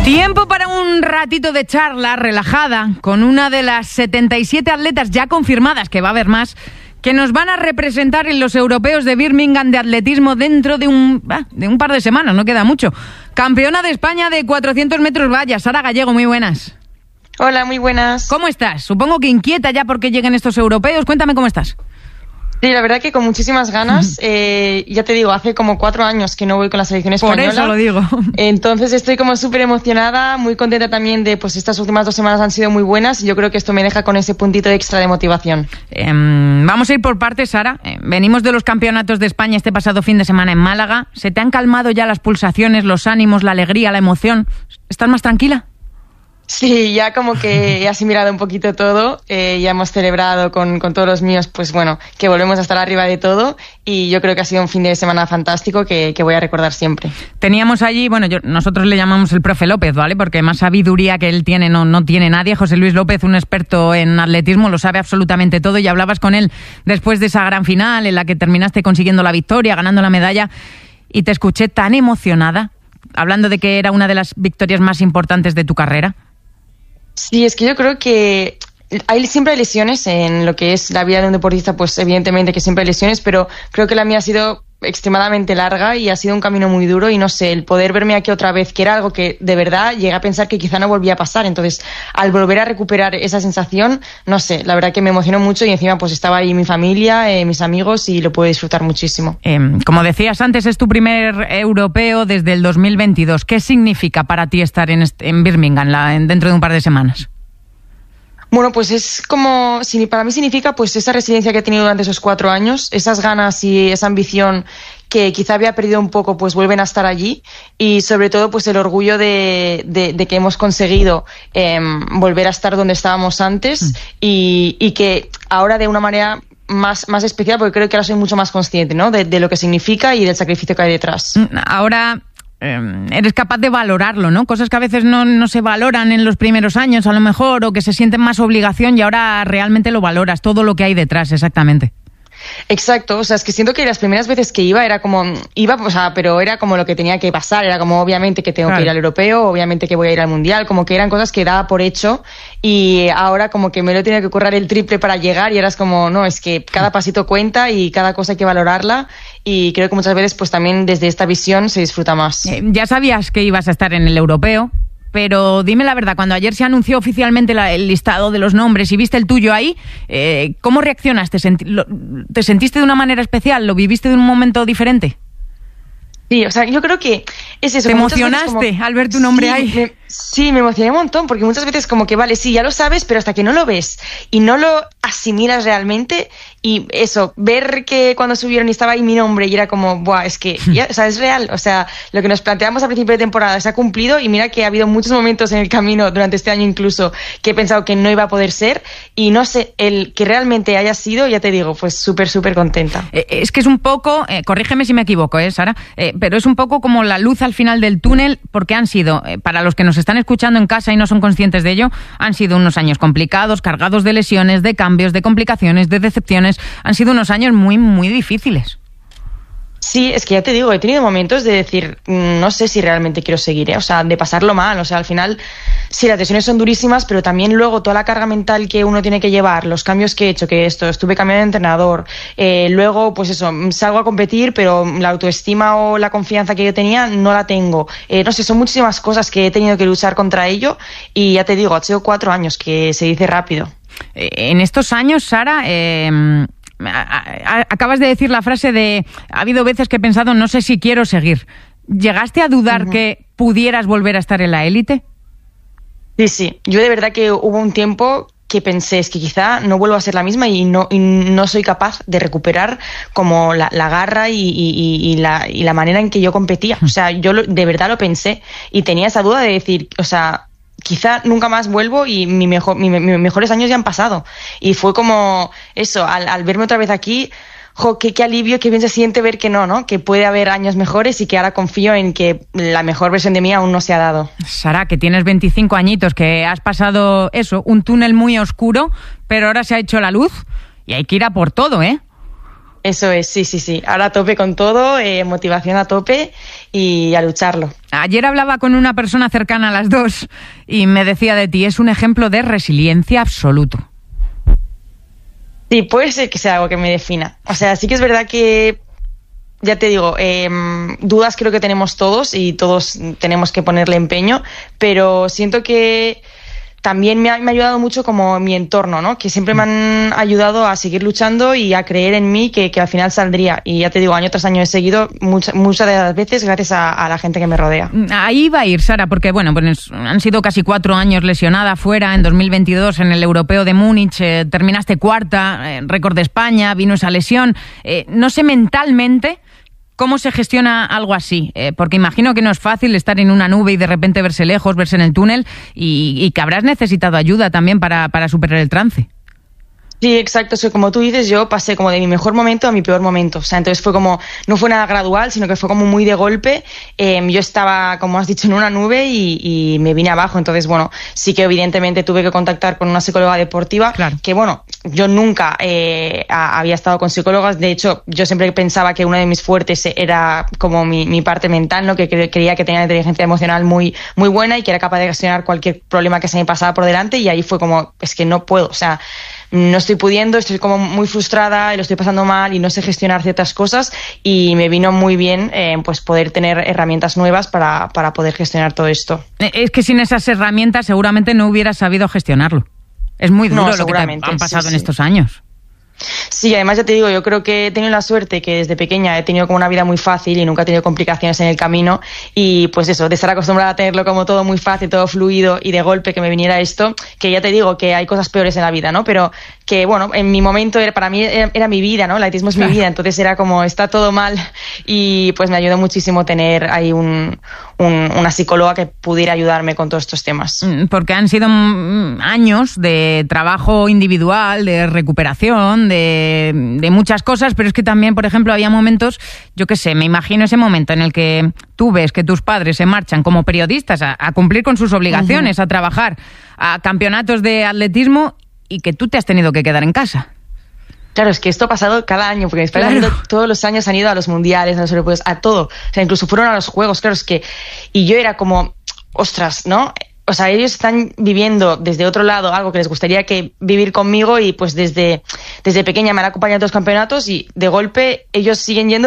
Tiempo para un ratito de charla relajada con una de las 77 atletas ya confirmadas, que va a haber más, que nos van a representar en los europeos de Birmingham de atletismo dentro de un par de semanas, no queda mucho. Campeona de España de 400 metros valla, Sara Gallego, muy buenas. Hola, muy buenas. ¿Cómo estás? Supongo que inquieta ya porque lleguen estos europeos. Cuéntame cómo estás. Sí, la verdad que con muchísimas ganas. Ya te digo, hace como 4 años que no voy con la selección española. Por eso lo digo. Entonces estoy como súper emocionada, muy contenta también de, pues estas últimas 2 semanas han sido muy buenas y yo creo que esto me deja con ese puntito extra de motivación. Vamos a ir por partes, Sara. Venimos de los campeonatos de España este pasado fin de semana en Málaga. ¿Se te han calmado ya las pulsaciones, los ánimos, la alegría, la emoción? ¿Estás más tranquila? Sí, ya como que he asimilado un poquito todo, ya hemos celebrado con todos los míos, pues bueno, que volvemos a estar arriba de todo y yo creo que ha sido un fin de semana fantástico que voy a recordar siempre. Teníamos allí, nosotros le llamamos el profe López, ¿vale? Porque más sabiduría que él tiene no tiene nadie. José Luis López, un experto en atletismo, lo sabe absolutamente todo y hablabas con él después de esa gran final en la que terminaste consiguiendo la victoria, ganando la medalla y te escuché tan emocionada, hablando de que era una de las victorias más importantes de tu carrera. Sí, es que yo creo que siempre hay lesiones en lo que es la vida de un deportista, pues evidentemente que siempre hay lesiones, pero creo que la mía ha sido extremadamente larga y ha sido un camino muy duro y no sé, el poder verme aquí otra vez, que era algo que de verdad llegué a pensar que quizá no volvía a pasar, entonces al volver a recuperar esa sensación, no sé, la verdad que me emocionó mucho y encima pues estaba ahí mi familia, mis amigos y lo pude disfrutar muchísimo. Como decías antes, es tu primer europeo desde el 2022. ¿Qué significa para ti estar en Birmingham dentro de un par de semanas? Bueno, pues es como, para mí significa pues esa resiliencia que he tenido durante esos 4 años, esas ganas y esa ambición que quizá había perdido un poco, pues vuelven a estar allí y sobre todo pues el orgullo de que hemos conseguido volver a estar donde estábamos antes y que ahora de una manera más especial, porque creo que ahora soy mucho más consciente, ¿no? De lo que significa y del sacrificio que hay detrás. Ahora eres capaz de valorarlo, ¿no? Cosas que a veces no se valoran en los primeros años, a lo mejor, o que se sienten más obligación y ahora realmente lo valoras, todo lo que hay detrás, exactamente. Exacto, o sea, es que siento que las primeras veces que iba, pero era como lo que tenía que pasar, era como obviamente que tengo que ir al europeo, obviamente que voy a ir al mundial, como que eran cosas que daba por hecho y ahora como que me lo tenía que currar el triple para llegar y ahora es como, no, es que cada pasito cuenta y cada cosa hay que valorarla y creo que muchas veces pues también desde esta visión se disfruta más. Ya sabías que ibas a estar en el europeo, pero dime la verdad, cuando ayer se anunció oficialmente el listado de los nombres y viste el tuyo ahí, ¿cómo reaccionaste? ¿Te sentiste de una manera especial? ¿Lo viviste de un momento diferente? Sí, o sea, yo creo que es eso. ¿Te emocionaste al ver tu nombre ahí? Sí, me emocioné un montón, porque muchas veces como que vale, sí, ya lo sabes, pero hasta que no lo ves y no lo asimilas realmente y eso, ver que cuando subieron y estaba ahí mi nombre y era como, buah, es que, ya, o sea, es real, o sea, lo que nos planteamos a principio de temporada se ha cumplido y mira que ha habido muchos momentos en el camino durante este año incluso que he pensado que no iba a poder ser y no sé, el que realmente haya sido, ya te digo, pues súper contenta. Es que es un poco, corrígeme si me equivoco, Sara, pero es un poco como la luz al final del túnel, porque han sido, para los que nos están escuchando en casa y no son conscientes de ello, han sido unos años complicados, cargados de lesiones, de cambios, de complicaciones, de decepciones, han sido unos años muy difíciles. Sí, es que ya te digo, he tenido momentos de decir, no sé si realmente quiero seguir, o sea, de pasarlo mal, o sea, al final, sí, las lesiones son durísimas, pero también luego toda la carga mental que uno tiene que llevar, los cambios que he hecho, estuve cambiando de entrenador, luego, pues eso, salgo a competir, pero la autoestima o la confianza que yo tenía no la tengo, no sé, son muchísimas cosas que he tenido que luchar contra ello y ya te digo, ha sido 4 años, que se dice rápido. En estos años, Sara, acabas de decir la frase de ha habido veces que he pensado no sé si quiero seguir. ¿Llegaste a dudar que pudieras volver a estar en la élite? Sí, yo de verdad que hubo un tiempo que pensé es que quizá no vuelvo a ser la misma y no soy capaz de recuperar como la garra y la manera en que yo competía. O sea, yo de verdad lo pensé y tenía esa duda de decir, o sea, quizá nunca más vuelvo y mis mejores años ya han pasado. Y fue como eso, al verme otra vez aquí, qué alivio, qué bien se siente ver que no, que puede haber años mejores y que ahora confío en que la mejor versión de mí aún no se ha dado. Sara, que tienes 25 añitos, que has pasado eso, un túnel muy oscuro, pero ahora se ha hecho la luz y hay que ir a por todo, ¿eh? Eso es, sí. Ahora a tope con todo, motivación a tope y a lucharlo. Ayer hablaba con una persona cercana a las dos y me decía de ti, es un ejemplo de resiliencia absoluto. Sí, puede ser que sea algo que me defina. O sea, sí que es verdad que, ya te digo, dudas creo que tenemos todos y todos tenemos que ponerle empeño, pero siento que también me ha ayudado mucho como mi entorno, ¿no? Que siempre me han ayudado a seguir luchando y a creer en mí que al final saldría. Y ya te digo, año tras año he seguido muchas de las veces gracias a la gente que me rodea. Ahí va a ir, Sara, porque bueno, pues han sido casi 4 años lesionada fuera. En 2022 en el Europeo de Múnich terminaste cuarta, récord de España, vino esa lesión. No sé mentalmente ¿cómo se gestiona algo así? Porque imagino que no es fácil estar en una nube y de repente verse lejos, verse en el túnel y que habrás necesitado ayuda también para superar el trance. Sí, exacto. Eso, como tú dices, yo pasé como de mi mejor momento a mi peor momento. O sea, entonces fue como, no fue nada gradual, sino que fue como muy de golpe. Yo estaba, como has dicho, en una nube y me vine abajo. Entonces, bueno, sí que evidentemente tuve que contactar con una psicóloga deportiva. Claro. Que bueno, yo nunca había estado con psicólogas. De hecho, yo siempre pensaba que uno de mis fuertes era como mi parte mental, ¿no? Que creía que tenía una inteligencia emocional muy, muy buena y que era capaz de gestionar cualquier problema que se me pasaba por delante. Y ahí fue como, es que no puedo, o sea, no estoy pudiendo, estoy como muy frustrada y lo estoy pasando mal y no sé gestionar ciertas cosas y me vino muy bien pues poder tener herramientas nuevas para poder gestionar todo esto. Es que sin esas herramientas seguramente no hubieras sabido gestionarlo. Es muy duro lo que te han pasado en estos años. Sí, además ya te digo, yo creo que he tenido la suerte que desde pequeña he tenido como una vida muy fácil y nunca he tenido complicaciones en el camino y pues eso, de estar acostumbrada a tenerlo como todo muy fácil, todo fluido y de golpe que me viniera esto, que ya te digo que hay cosas peores en la vida, ¿no? Pero que bueno, en mi momento para mí era mi vida, ¿no? El atletismo es mi vida, entonces era como está todo mal y pues me ayudó muchísimo tener ahí una psicóloga que pudiera ayudarme con todos estos temas. Porque han sido años de trabajo individual, de recuperación, de muchas cosas, pero es que también, por ejemplo, había momentos, yo qué sé, me imagino ese momento en el que tú ves que tus padres se marchan como periodistas a cumplir con sus obligaciones, a trabajar, a campeonatos de atletismo y que tú te has tenido que quedar en casa. Claro, es que esto ha pasado cada año, porque mis padres todos los años han ido a los mundiales, a los europeos, a todo. O sea, incluso fueron a los juegos, claro, es que... Y yo era como, ostras, ¿no? O sea, ellos están viviendo desde otro lado algo que les gustaría que vivir conmigo y pues desde pequeña me han acompañado a todos los campeonatos y de golpe ellos siguen yendo